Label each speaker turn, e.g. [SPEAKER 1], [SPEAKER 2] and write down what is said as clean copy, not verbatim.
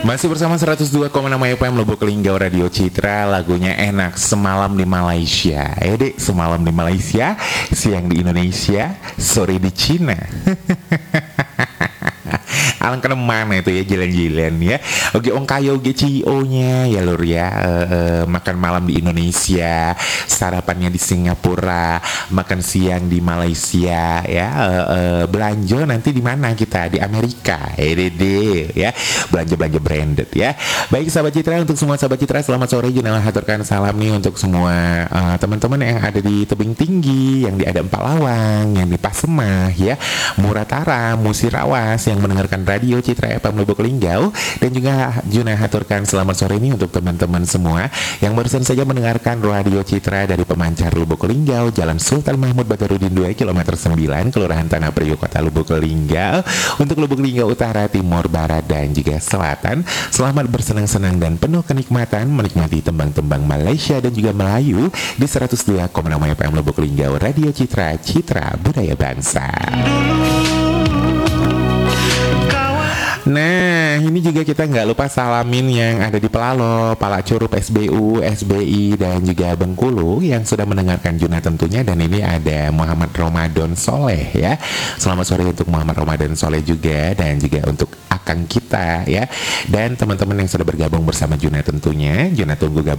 [SPEAKER 1] Masih bersama 102,6 FM Lubuk Linggau Radio Citra. Lagunya enak, Semalam di Malaysia. Dek, semalam di Malaysia, siang di Indonesia, sore di Cina. Alang ke mana itu ya, jalan-jalan ya. Oke, ongkayo GCO-nya ya lur ya. Makan malam di Indonesia, sarapannya di Singapura, makan siang di Malaysia ya. Belanja nanti di mana kita? Di Amerika. Dede ya. Belanja branded ya. Baik sahabat Citra, untuk semua sahabat Citra selamat sore. Junela haturkan salam nih untuk semua teman-teman yang ada di tebing tinggi, yang di ada Empalawang, yang di Pasemah ya, Muratara, Musirawas, yang mendengarkan Radio Citra FM Lubuk Linggau. Dan juga Juna haturkan selamat sore ini untuk teman-teman semua yang barusan saja mendengarkan Radio Citra dari Pemancar Lubuk Linggau, Jalan Sultan Mahmud Badarudin 2 km 9, Kelurahan Tanah Priok, Kota Lubuk Linggau. Untuk Lubuk Linggau Utara, Timur, Barat, dan juga Selatan, selamat bersenang-senang dan penuh kenikmatan menikmati tembang-tembang Malaysia dan juga Melayu di 102,6 FM Lubuk Linggau Radio Citra, Citra Budaya Bangsa. Nah, ini juga kita nggak lupa salamin yang ada di Pelalo, Palacurup, SBU, SBI, dan juga Bengkulu yang sudah mendengarkan Juna tentunya. Dan ini ada Muhammad Ramadan Soleh ya. Selamat sore untuk Muhammad Ramadan Soleh juga, dan juga untuk akang kita ya. Dan teman-teman yang sudah bergabung bersama Juna tentunya. Juna tunggu